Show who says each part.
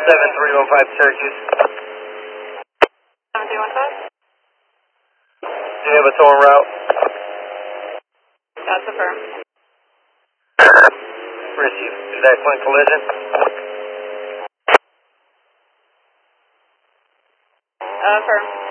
Speaker 1: 7315 Syracuse.
Speaker 2: 7315?
Speaker 1: Do you have a tow en route?
Speaker 2: That's affirmed.
Speaker 1: Receive. Is that point collision?
Speaker 2: Affirmed.